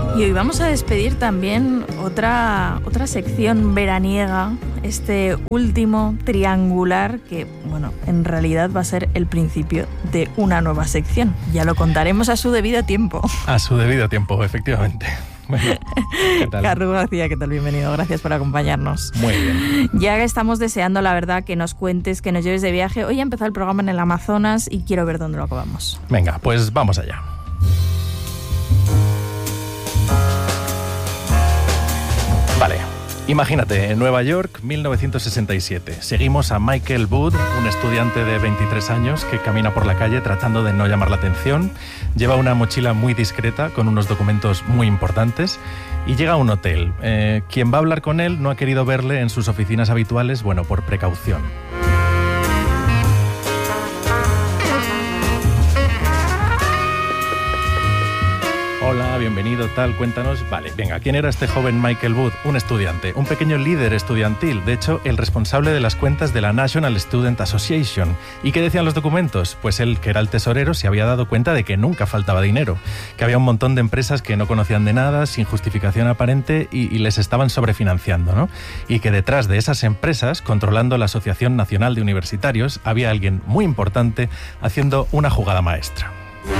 Y hoy vamos a despedir también otra sección veraniega, este último triangular que, bueno, en realidad va a ser el principio de una nueva sección. Ya lo contaremos a su debido tiempo. A su debido tiempo, efectivamente. Bueno, ¿qué tal? Carlos García, ¿qué tal? Bienvenido, gracias por acompañarnos. Muy bien. Ya que estamos deseando, la verdad, que nos cuentes, que nos lleves de viaje. Hoy ha empezado el programa en el Amazonas y quiero ver dónde lo acabamos. Venga, pues vamos allá. Vale, imagínate, en Nueva York, 1967. Seguimos a Michael Wood, un estudiante de 23 años que camina por la calle tratando de no llamar la atención. Lleva una mochila muy discreta con unos documentos muy importantes y llega a un hotel. Quien va a hablar con él no ha querido verle en sus oficinas habituales, bueno, por precaución. Hola, bienvenido, tal, cuéntanos. Vale, venga, ¿quién era este joven Michael Wood? Un estudiante, un pequeño líder estudiantil, de hecho, el responsable de las cuentas de la National Student Association. ¿Y qué decían los documentos? Pues él, que era el tesorero, se había dado cuenta de que nunca faltaba dinero, que había un montón de empresas que no conocían de nada, sin justificación aparente, y les estaban sobrefinanciando, ¿no? Y que detrás de esas empresas, controlando la Asociación Nacional de Universitarios, había alguien muy importante haciendo una jugada maestra.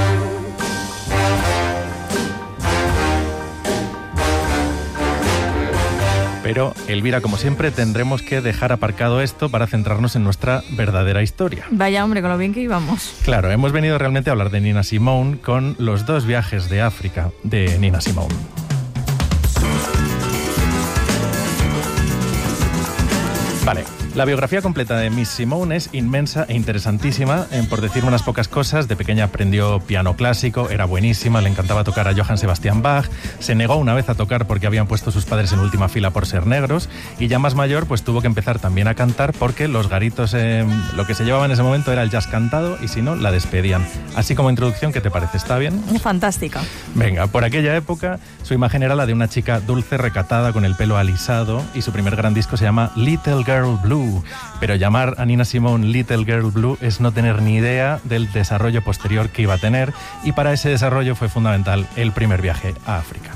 Pero, Elvira, como siempre, tendremos que dejar aparcado esto para centrarnos en nuestra verdadera historia. Vaya, hombre, con lo bien que íbamos. Claro, hemos venido realmente a hablar de Nina Simone con los 2 viajes de África de Nina Simone. Vale, la biografía completa de Miss Simone es inmensa e interesantísima. Por decir unas pocas cosas, de pequeña aprendió piano clásico, era buenísima, le encantaba tocar a Johann Sebastian Bach, se negó una vez a tocar porque habían puesto sus padres en última fila por ser negros, y ya más mayor pues tuvo que empezar también a cantar porque los garitos, lo que se llevaba en ese momento era el jazz cantado y si no, la despedían. Así como introducción, ¿qué te parece? ¿Está bien? Fantástica. Venga, por aquella época su imagen era la de una chica dulce, recatada, con el pelo alisado, y su primer gran disco se llama Little Girl Blue. Pero llamar a Nina Simone Little Girl Blue es no tener ni idea del desarrollo posterior que iba a tener, y para ese desarrollo fue fundamental el primer viaje a África.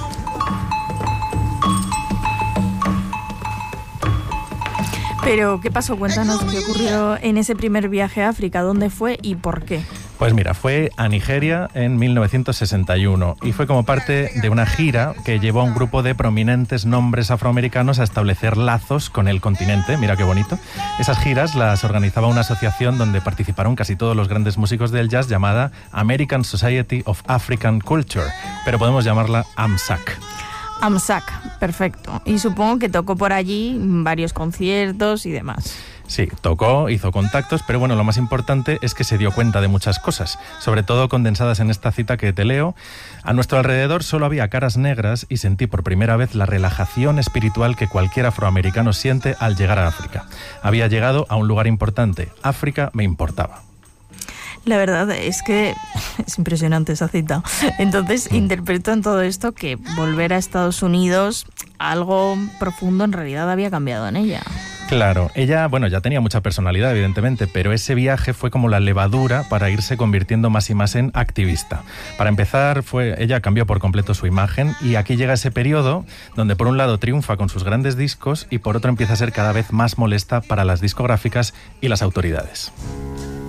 Pero, ¿qué pasó? Cuéntanos qué ocurrió en ese primer viaje a África, dónde fue y por qué. Pues mira, fue a Nigeria en 1961 y fue como parte de una gira que llevó a un grupo de prominentes nombres afroamericanos a establecer lazos con el continente. Mira qué bonito. Esas giras las organizaba una asociación donde participaron casi todos los grandes músicos del jazz llamada American Society of African Culture, pero podemos llamarla AMSAC. AMSAC, perfecto. Y supongo que tocó por allí varios conciertos y demás. Sí, tocó, hizo contactos, pero bueno, lo más importante es que se dio cuenta de muchas cosas, sobre todo condensadas en esta cita que te leo. A nuestro alrededor solo había caras negras y sentí por primera vez la relajación espiritual que cualquier afroamericano siente al llegar a África. Había llegado a un lugar importante. África me importaba. La verdad es que es impresionante esa cita. Entonces, interpreto en todo esto que volver a Estados Unidos, algo profundo en realidad había cambiado en ella. Claro, ella, bueno, ya tenía mucha personalidad, evidentemente, pero ese viaje fue como la levadura para irse convirtiendo más y más en activista. Para empezar, ella cambió por completo su imagen, y aquí llega ese periodo donde por un lado triunfa con sus grandes discos y por otro empieza a ser cada vez más molesta para las discográficas y las autoridades.